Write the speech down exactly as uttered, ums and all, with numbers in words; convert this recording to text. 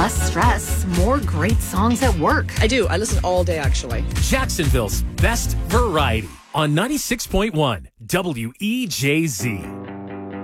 less stress, more great songs at work. I do. I listen all day, actually. Jacksonville's best variety on ninety-six point one W E J Z.